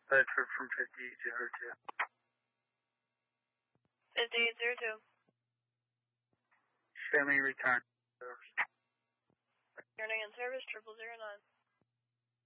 Bedford from 5802. 5802. Show me return. Returning in service, 0009.